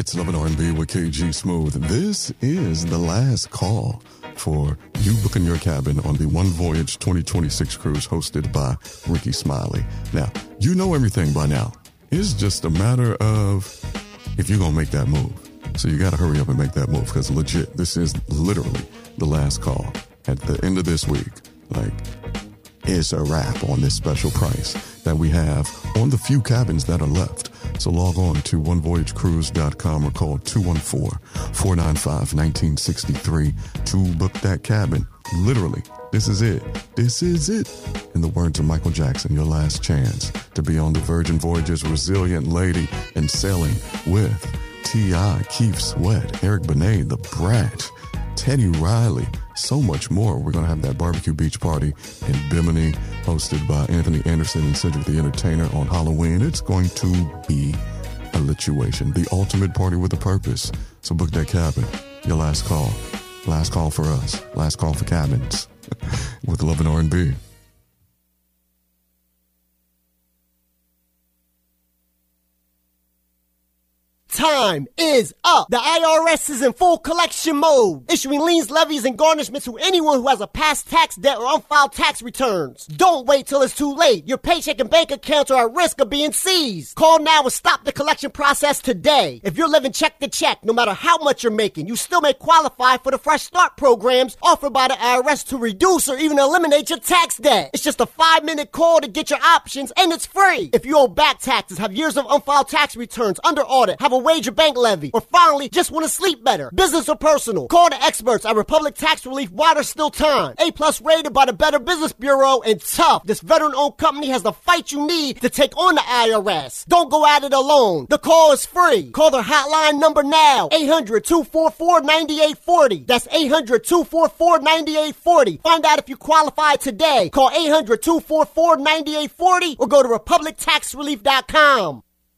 It's Love and R&B with KG Smooth. This is the last call for you booking your cabin on the One Voyage 2026 cruise hosted by Ricky Smiley. Now, you know everything by now. It's just a matter of if you're going to make that move. So you got to hurry up and make that move because legit, this is literally the last call. At the end of this week, it's a wrap on this special price that we have on the few cabins that are left. So log on to onevoyagecruise.com or call 214-495-1963 to book that cabin. Literally, this is it. This is it. In the words of Michael Jackson, your last chance to be on the Virgin Voyages Resilient Lady and sailing with T.I., Keith Sweat, Eric Benet, The Brat, Teddy Riley, so much more. We're going to have that barbecue beach party in Bimini, hosted by Anthony Anderson and Cedric the Entertainer on Halloween. It's going to be a lituation, the ultimate party with a purpose. So book that cabin. Your last call. Last call for us. Last call for cabins with Love and R&B. Time is up. The IRS is in full collection mode, issuing liens, levies, and garnishments to anyone who has a past tax debt or unfiled tax returns. Don't wait till it's too late. Your paycheck and bank accounts are at risk of being seized. Call now and stop the collection process today. If you're living check to check, no matter how much you're making, you still may qualify for the Fresh Start programs offered by the IRS to reduce or even eliminate your tax debt. It's just a 5-minute call to get your options, and it's free. If you owe back taxes, have years of unfiled tax returns under audit, have a wage or bank levy, or finally just want to sleep better, business or personal, call the experts at Republic Tax Relief while there's still time. A+ rated by the Better Business Bureau, and tough. This veteran-owned company has the fight you need to take on the IRS. Don't go at it alone. The call is free. Call their hotline number now, 800-244-9840. That's 800-244-9840. Find out if you qualify today. Call 800-244-9840 or go to republictaxrelief.com.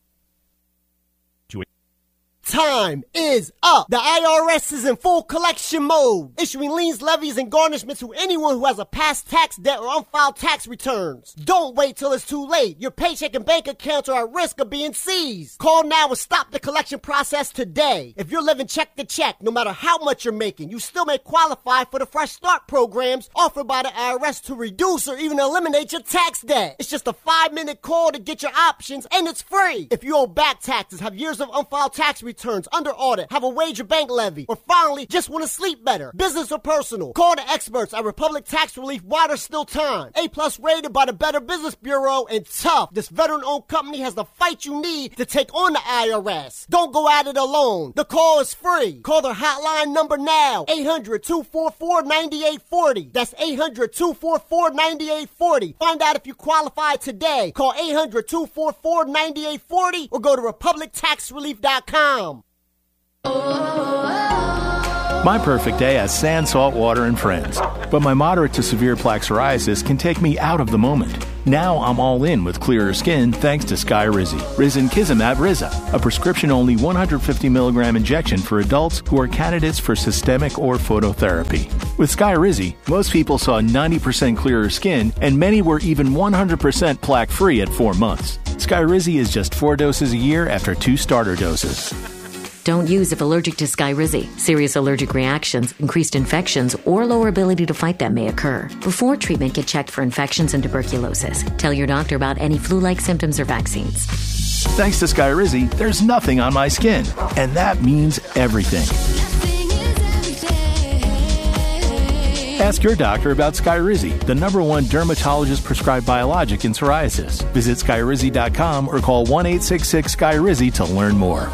Time is up. The IRS is in full collection mode, issuing liens, levies, and garnishments to anyone who has a past tax debt or unfiled tax returns. Don't wait till it's too late. Your paycheck and bank accounts are at risk of being seized. Call now and stop the collection process today. If you're living check to check, no matter how much you're making, you still may qualify for the Fresh Start programs offered by the IRS to reduce or even eliminate your tax debt. It's just a 5-minute call to get your options, and it's free. If you owe back taxes, have years of unfiled tax returns under audit, have a wage or bank levy, or finally just want to sleep better, business or personal, call the experts at Republic Tax Relief while there's still time. A+ rated by the Better Business Bureau, and tough. This veteran-owned company has the fight you need to take on the IRS. Don't go at it alone. The call is free. Call their hotline number now, 800-244-9840. That's 800-244-9840. Find out if you qualify today. Call 800-244-9840 or go to republictaxrelief.com. My perfect day has sand, salt water, and friends. But my moderate to severe plaque psoriasis can take me out of the moment. Now I'm all in with clearer skin thanks to Skyrizi. Risankizumab Riza, a prescription-only 150 milligram injection for adults who are candidates for systemic or phototherapy. With Skyrizi, most people saw 90% clearer skin, and many were even 100% plaque-free at 4 months. Skyrizi is just 4 doses a year after 2 starter doses. Don't use if allergic to Skyrizi. Serious allergic reactions, increased infections, or lower ability to fight them may occur. Before treatment, get checked for infections and tuberculosis. Tell your doctor about any flu-like symptoms or vaccines. Thanks to Skyrizi, there's nothing on my skin. And that means everything. Ask your doctor about Skyrizi, the #1 dermatologist-prescribed biologic in psoriasis. Visit Skyrizi.com or call 1-866-SKYRIZI to learn more.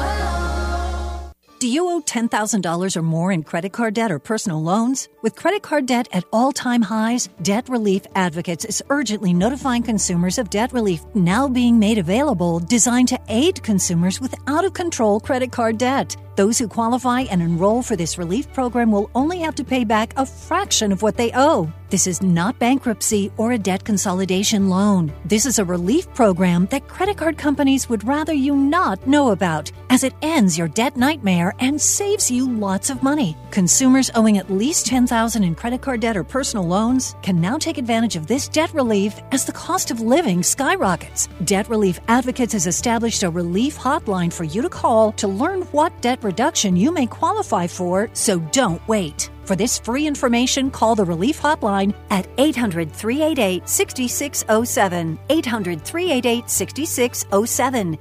Do you owe $10,000 or more in credit card debt or personal loans? With credit card debt at all-time highs, Debt Relief Advocates is urgently notifying consumers of debt relief now being made available, designed to aid consumers with out-of-control credit card debt. Those who qualify and enroll for this relief program will only have to pay back a fraction of what they owe. This is not bankruptcy or a debt consolidation loan. This is a relief program that credit card companies would rather you not know about, as it ends your debt nightmare and saves you lots of money. Consumers owing at least $10,000 in credit card debt or personal loans can now take advantage of this debt relief as the cost of living skyrockets. Debt Relief Advocates has established a relief hotline for you to call to learn what debt reduction you may qualify for, so don't wait. For this free information, call the Relief Hotline at 800-388-6607, 800-388-6607,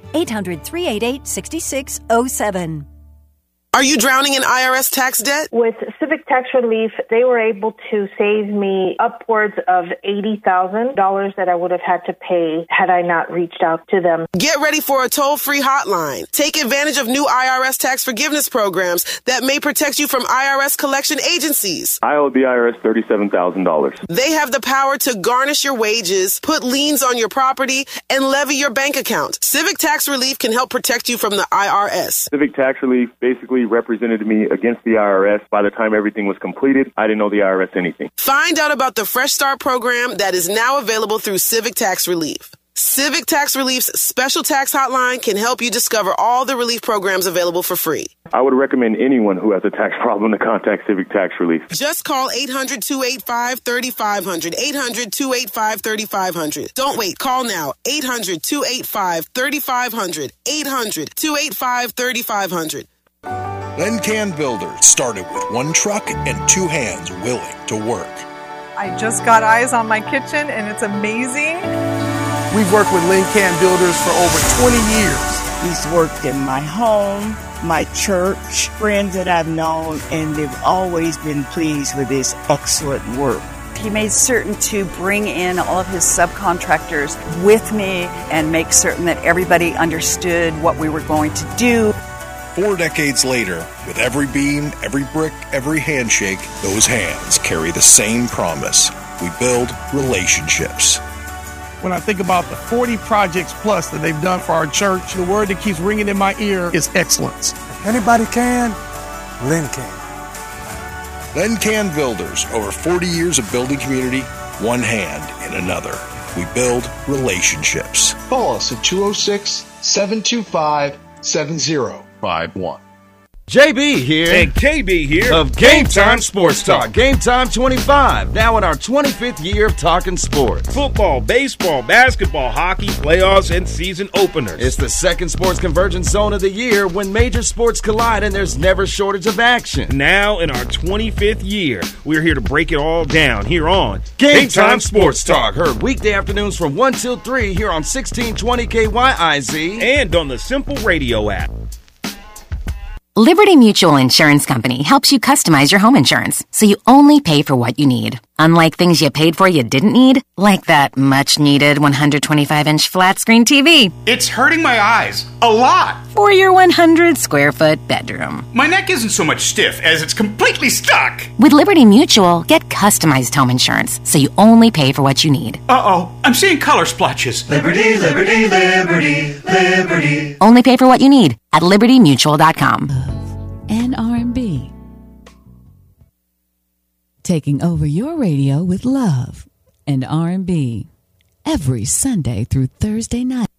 800-388-6607. Are you drowning in IRS tax debt? With Civic Tax Relief, they were able to save me upwards of $80,000 that I would have had to pay had I not reached out to them. Get ready for a toll-free hotline. Take advantage of new IRS tax forgiveness programs that may protect you from IRS collection agencies. I owe the IRS $37,000. They have the power to garnish your wages, put liens on your property, and levy your bank account. Civic Tax Relief can help protect you from the IRS. Civic Tax Relief basically represented me against the IRS. By the time everything was completed, I didn't owe the IRS anything. Find out about the Fresh Start program that is now available through Civic Tax Relief. Civic Tax Relief's special tax hotline can help you discover all the relief programs available for free. I would recommend anyone who has a tax problem to contact Civic Tax Relief. Just call 800-285-3500, 800-285-3500. Don't wait. Call now. 800-285-3500, 800-285-3500. Lencan Builders started with one truck and two hands willing to work. I just got eyes on my kitchen and it's amazing. We've worked with Lencan Builders for over 20 years. He's worked in my home, my church, friends that I've known, and they've always been pleased with his excellent work. He made certain to bring in all of his subcontractors with me and make certain that everybody understood what we were going to do. 4 decades later, with every beam, every brick, every handshake, those hands carry the same promise. We build relationships. When I think about the 40 projects plus that they've done for our church, the word that keeps ringing in my ear is excellence. If anybody can, Len can. Lencan Builders, over 40 years of building community, one hand in another. We build relationships. Call us at 206-725-7051. JB here. And KB here. Of Game Time Sports Talk. Game Time 25. Now in our 25th year of talking sports. Football, baseball, basketball, hockey, playoffs, and season openers. It's the second sports convergence zone of the year when major sports collide and there's never shortage of action. Now in our 25th year, we're here to break it all down here on Game Time Sports Talk. Heard weekday afternoons from 1 till 3 here on 1620 KYIZ. And on the Simple Radio app. Liberty Mutual Insurance Company helps you customize your home insurance so you only pay for what you need. Unlike things you paid for you didn't need, like that much-needed 125-inch flat-screen TV. It's hurting my eyes a lot. For your 100-square-foot bedroom. My neck isn't so much stiff as it's completely stuck. With Liberty Mutual, get customized home insurance so you only pay for what you need. Uh-oh, I'm seeing color splotches. Liberty, liberty, liberty, liberty. Only pay for what you need at libertymutual.com. And R&B. Taking over your radio with love and R&B every Sunday through Thursday night.